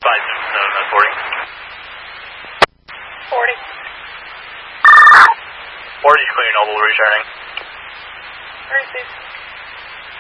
5 40. 40. 40 is clear, Noble, returning. Received.